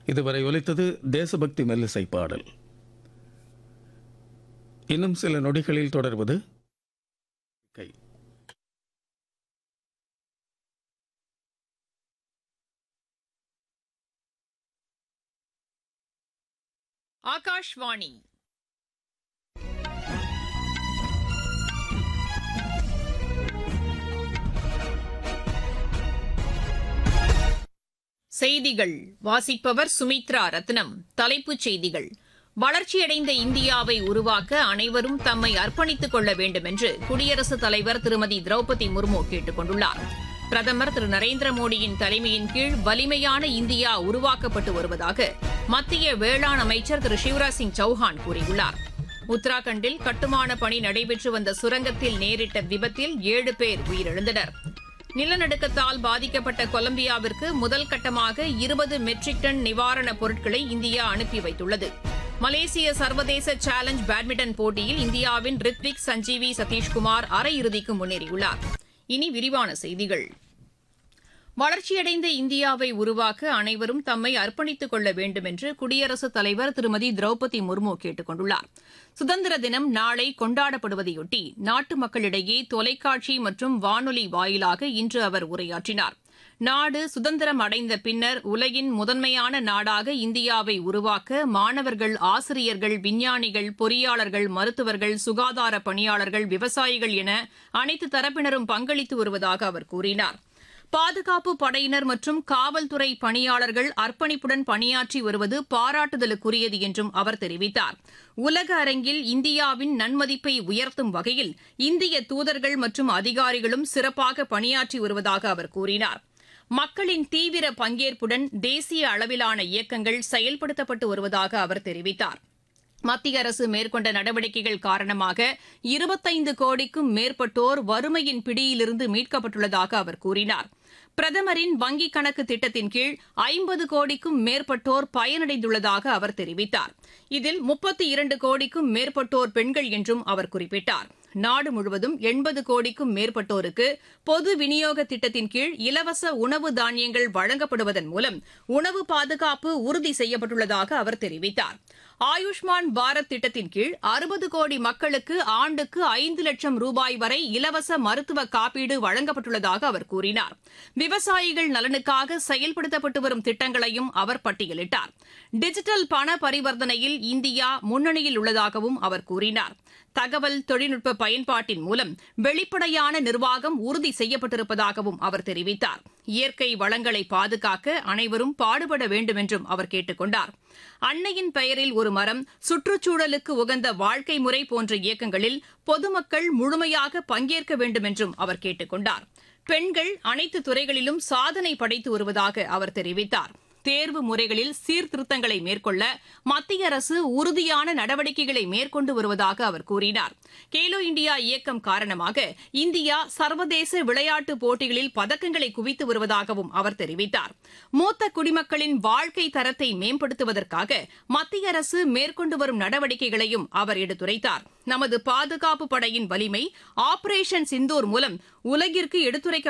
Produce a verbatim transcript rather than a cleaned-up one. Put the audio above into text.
இதுவரை ஒலித்தது தேசபக்தி மெல்லிசை பாடல். இன்னும் சில நொடிகளில் தொடர்வது கை. ஆகாஷ்வாணி செய்திகள் வாசிப்பவர் சுமித்ரா ரத்னம். தலைப்புச் செய்திகள்: வளர்ச்சியடைந்த இந்தியாவை உருவாக்க அனைவரும் தம்மை அர்ப்பணித்துக் கொள்ள வேண்டும் என்று குடியரசுத் தலைவர் திருமதி திரௌபதி முர்மு கேட்டுக் கொண்டுள்ளார். பிரதமர் திரு நரேந்திர மோடியின் தலைமையின் கீழ் வலிமையான இந்தியா உருவாக்கப்பட்டு வருவதாக மத்திய வேளாண் அமைச்சர் திரு சிவராஜ் சிங் சௌஹான் கூறியுள்ளார். உத்தராகண்டில் கட்டுமான பணி நடைபெற்று வந்த சுரங்கத்தில் நேரிட்ட விபத்தில் ஏழு பேர் உயிரிழந்தனர். நிலநடுக்கத்தால் பாதிக்கப்பட்ட கொலம்பியாவிற்கு முதல் கட்டமாக இருபது மெட்ரிக் டன் நிவாரணப் பொருட்களை இந்தியா அனுப்பி வைத்துள்ளது. மலேசிய சர்வதேச சேலஞ்ச் பேட்மிண்டன் போட்டியில் இந்தியாவின் ரித்விக் சஞ்சீவி சதீஷ்குமார் அரையிறுதிக்கு முன்னேறியுள்ளார். இனி விரிவான செய்திகள். வளர்ச்சியடைந்த இந்தியாவை உருவாக்க அனைவரும் தம்மை அர்ப்பணித்துக் கொள்ள வேண்டும் என்று குடியரசுத் தலைவர் திருமதி திரௌபதி முர்மு கேட்டுக் கொண்டுள்ளார். சுதந்திர தினம் நாளை கொண்டாடப்படுவதையொட்டி நாட்டு மக்களிடையே தொலைக்காட்சி மற்றும் வானொலி வாயிலாக இன்று அவர் உரையாற்றினார். நாடு சுதந்திரம் அடைந்த பின்னர் உலகின் முதன்மையான நாடாக இந்தியாவை உருவாக்க மாணவர்கள், ஆசிரியர்கள், விஞ்ஞானிகள், பொறியாளர்கள், மருத்துவர்கள், சுகாதார பணியாளர்கள், விவசாயிகள் என அனைத்து தரப்பினரும் பங்களித்து வருவதாக அவர் கூறினார். பாதுகாப்பு படையினர் மற்றும் காவல்துறை பணியாளர்கள் அர்ப்பணிப்புடன் பணியாற்றி வருவது பாராட்டுதலுக்குரியது என்றும் அவர் தெரிவித்தார். உலக அரங்கில் இந்தியாவின் நன்மதிப்பை உயர்த்தும் வகையில் இந்திய தூதர்கள் மற்றும் அதிகாரிகளும் சிறப்பாக பணியாற்றி வருவதாக அவர் கூறினார். மக்களின் தீவிர பங்கேற்புடன் தேசிய அளவிலான இயக்கங்கள் செயல்படுத்தப்பட்டு வருவதாக அவர் தெரிவித்தார். மத்திய அரசு மேற்கொண்ட நடவடிக்கைகள் காரணமாக இருபத்தைந்து கோடிக்கும் மேற்பட்டோர் வறுமையின் பிடியிலிருந்து மீட்கப்பட்டுள்ளதாக அவர் கூறினார். பிரதமரின் வங்கிக் கணக்கு திட்டத்தின் கீழ் ஐம்பது கோடிக்கும் மேற்பட்டோர் பயனடைந்துள்ளதாக அவர் தெரிவித்தார். இதில் முப்பத்தி இரண்டு கோடிக்கும் மேற்பட்டோர் பெண்கள் என்றும் அவர் குறிப்பிட்டார். நாடு முழுவதும் எண்பது கோடிக்கும் மேற்பட்டோருக்கு பொது விநியோக திட்டத்தின் கீழ் இலவச உணவு தானியங்கள் வழங்கப்படுவதன் மூலம் உணவு பாதுகாப்பு உறுதி செய்யப்பட்டுள்ளதாக அவர் தெரிவித்தார். ஆயுஷ்மான் பாரத் திட்டத்தின் கீழ் அறுபது கோடி மக்களுக்கு ஆண்டுக்கு ஐந்து லட்சம் ரூபாய் வரை இலவச மருத்துவ காப்பீடு வழங்கப்பட்டுள்ளதாக அவர் கூறினார். விவசாயிகள் நலனுக்காக செயல்படுத்தப்பட்டு வரும் திட்டங்களையும் அவர் பட்டியலிட்டார். டிஜிட்டல் பண பரிவர்த்தனையில் இந்தியா முன்னணியில் உள்ளதாகவும் அவர் கூறினார். தகவல் தொழில்நுட்ப பயன்பாட்டின் மூலம் வெளிப்படையான நிர்வாகம் உறுதி செய்யப்பட்டிருப்பதாகவும் அவர் தெரிவித்தார். இயற்கை வளங்களை பாதுகாக்க அனைவரும் பாடுபட வேண்டும் என்றும் அவர் கேட்டுக் கொண்டார். அன்னையின் பெயரில் ஒரு மரம், சுற்றுச்சூழலுக்கு உகந்த வாழ்க்கை முறை போன்ற இயக்கங்களில் பொதுமக்கள் முழுமையாக பங்கேற்க வேண்டும் என்றும் அவர் கேட்டுக் கொண்டார். பெண்கள் அனைத்து துறைகளிலும் சாதனை படைத்து வருவதாக அவர் தெரிவித்தார். தேர்வு முறைகளில் சீர்திருத்தங்களை மேற்கொள்ள மத்திய அரசு உறுதியான நடவடிக்கைகளை மேற்கொண்டு வருவதாக அவர் கூறினார். கேலோ இண்டியா இயக்கம் காரணமாக இந்தியா சர்வதேச விளையாட்டுப் போட்டிகளில் பதக்கங்களை குவித்து வருவதாகவும் அவர் தெரிவித்தார். மூத்த குடிமக்களின் வாழ்க்கை தரத்தை மேம்படுத்துவதற்காக மத்திய அரசு மேற்கொண்டு வரும் நடவடிக்கைகளையும் அவர் எடுத்துரைத்தார். நமது பாதுகாப்பு படையின் வலிமை ஆபரேஷன் சிந்தூர் மூலம் உலகிற்கு எடுத்துரைக்க